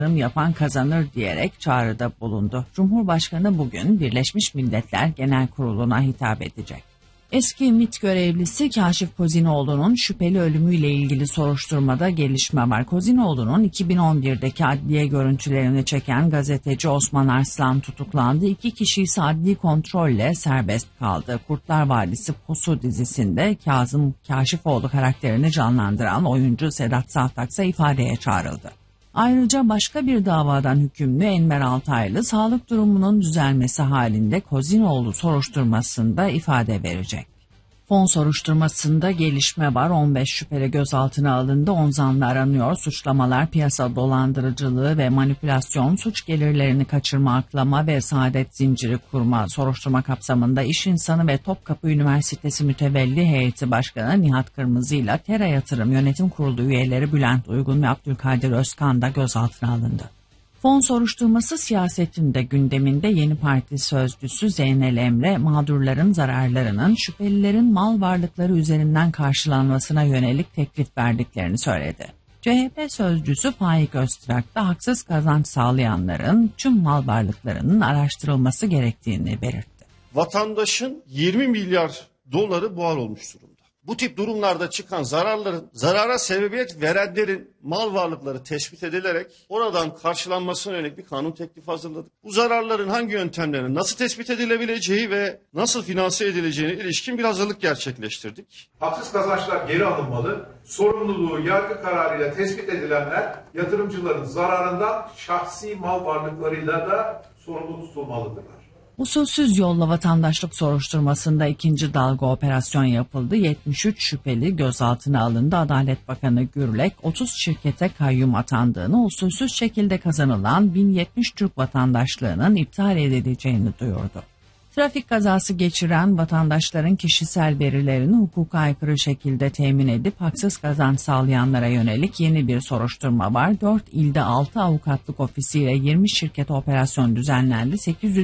yapan kazanır diyerek çağrıda bulundu. Cumhurbaşkanı bugün Birleşmiş Milletler Genel Kurulu'na hitap edecek. Eski MİT görevlisi Kaşif Kozinoğlu'nun şüpheli ölümüyle ilgili soruşturmada gelişme var. Kozinoğlu'nun 2011'deki adliye görüntülerini çeken gazeteci Osman Arslan tutuklandı. 2 kişi ise adli kontrolle serbest kaldı. Kurtlar Vadisi Pusu dizisinde Kazım Kaşifoğlu karakterini canlandıran oyuncu Sedat Saftak ise ifadeye çağrıldı. Ayrıca başka bir davadan hükümlü Enver Altaylı sağlık durumunun düzelmesi halinde Kozinoğlu soruşturmasında ifade verecek. Fon soruşturmasında gelişme var. 15 şüpheli gözaltına alındı. 10 zanlı aranıyor. Suçlamalar piyasa dolandırıcılığı ve manipülasyon, suç gelirlerini kaçırma, aklama ve saadet zinciri kurma soruşturma kapsamında İş İnsanı ve Topkapı Üniversitesi Mütevelli Heyeti Başkanı Nihat Kırmızı ile Tera Yatırım Yönetim Kurulu üyeleri Bülent Uygun ve Abdülkadir Özkan da gözaltına alındı. Fon soruşturması siyasetin de gündeminde. Yeni Parti sözcüsü Zeynel Emre, mağdurların zararlarının şüphelilerin mal varlıkları üzerinden karşılanmasına yönelik teklif verdiklerini söyledi. CHP sözcüsü Faik Öztrak da haksız kazanç sağlayanların tüm mal varlıklarının araştırılması gerektiğini belirtti. Vatandaşın 20 milyar doları buhar olmuş durumda. Bu tip durumlarda çıkan zarara sebebiyet verenlerin mal varlıkları tespit edilerek oradan karşılanmasına yönelik bir kanun teklifi hazırladık. Bu zararların hangi yöntemlerin nasıl tespit edilebileceği ve nasıl finanse edileceğine ilişkin bir hazırlık gerçekleştirdik. Haksız kazançlar geri alınmalı, sorumluluğu yargı kararıyla tespit edilenler yatırımcıların zararından şahsi mal varlıklarıyla da sorumlu tutulmalıdırlar. Usulsüz yolla vatandaşlık soruşturmasında ikinci dalga operasyon yapıldı. 73 şüpheli gözaltına alındı. Adalet Bakanı Gürlek 30 şirkete kayyum atandığını, usulsüz şekilde kazanılan 1070 Türk vatandaşlığının iptal edileceğini duyurdu. Trafik kazası geçiren vatandaşların kişisel verilerini hukuka aykırı şekilde temin edip haksız kazanç sağlayanlara yönelik yeni bir soruşturma var. 4 ilde 6 avukatlık ofisiyle 20 şirket operasyon düzenlendi.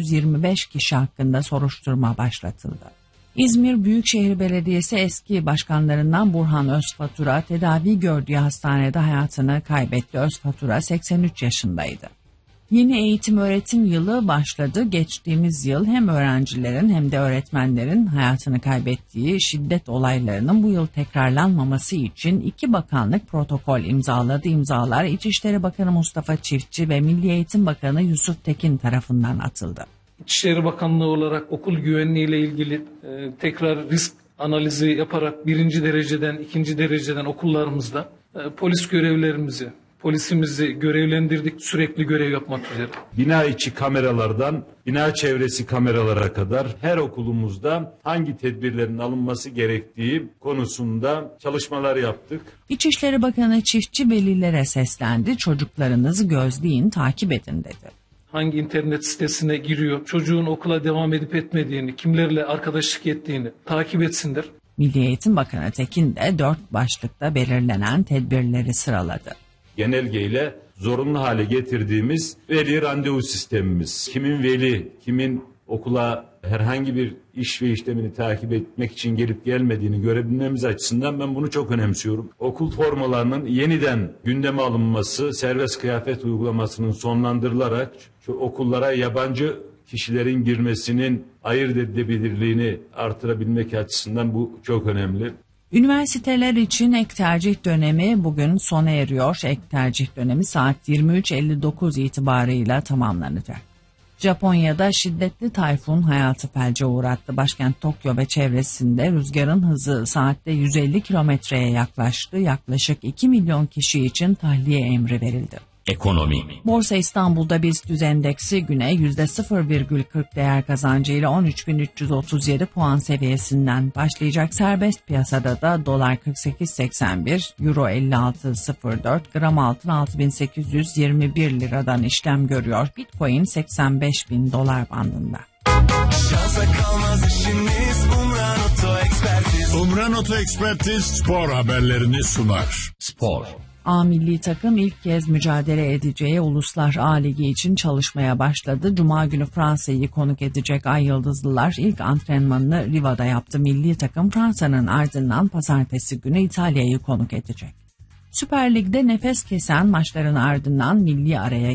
825 kişi hakkında soruşturma başlatıldı. İzmir Büyükşehir Belediyesi eski başkanlarından Burhan Özfatura tedavi gördüğü hastanede hayatını kaybetti. Özfatura 83 yaşındaydı. Yeni eğitim öğretim yılı başladı. Geçtiğimiz yıl hem öğrencilerin hem de öğretmenlerin hayatını kaybettiği şiddet olaylarının bu yıl tekrarlanmaması için 2 bakanlık protokol imzaladı. İmzalar İçişleri Bakanı Mustafa Çiftçi ve Milli Eğitim Bakanı Yusuf Tekin tarafından atıldı. İçişleri Bakanlığı olarak okul güvenliği ile ilgili tekrar risk analizi yaparak 1. dereceden 2. dereceden okullarımızda polis görevlerimizi, polisimizi görevlendirdik, sürekli görev yapmak üzere. Bina içi kameralardan bina çevresi kameralara kadar her okulumuzda hangi tedbirlerin alınması gerektiği konusunda çalışmalar yaptık. İçişleri Bakanı Çiftçi velilere seslendi. Çocuklarınızı gözleyin, takip edin dedi. Hangi internet sitesine giriyor, çocuğun okula devam edip etmediğini, kimlerle arkadaşlık ettiğini takip etsinler. Milli Eğitim Bakanı Tekin de 4 başlıkta belirlenen tedbirleri sıraladı. Genelgeyle zorunlu hale getirdiğimiz veli randevu sistemimiz. Kimin veli, kimin okula herhangi bir iş ve işlemini takip etmek için gelip gelmediğini görebilmemiz açısından ben bunu çok önemsiyorum. Okul formalarının yeniden gündeme alınması, serbest kıyafet uygulamasının sonlandırılarak şu okullara yabancı kişilerin girmesinin ayırt edilebilirliğini artırabilmek açısından bu çok önemli. Üniversiteler için ek tercih dönemi bugün sona eriyor. Ek tercih dönemi saat 23.59 itibarıyla tamamlanacak. Japonya'da şiddetli tayfun hayatı felce uğrattı. Başkent Tokyo ve çevresinde rüzgarın hızı saatte 150 kilometreye yaklaştı. Yaklaşık 2 milyon kişi için tahliye emri verildi. Ekonomi. Borsa İstanbul'da BIST endeksi güne %0,40 değer kazancıyla 13.337 puan seviyesinden başlayacak. Serbest piyasada da dolar 48.81, euro 56.04, gram altın 6.821 liradan işlem görüyor. Bitcoin 85.000 dolar bandında. Umran Oto Ekspertiz spor haberlerini sunar. Spor. A milli takım ilk kez mücadele edeceği Uluslar A Ligi için çalışmaya başladı. Cuma günü Fransa'yı konuk edecek Ay Yıldızlılar ilk antrenmanını Riva'da yaptı. Milli takım Fransa'nın ardından pazartesi günü İtalya'yı konuk edecek. Süper Lig'de nefes kesen maçların ardından milli araya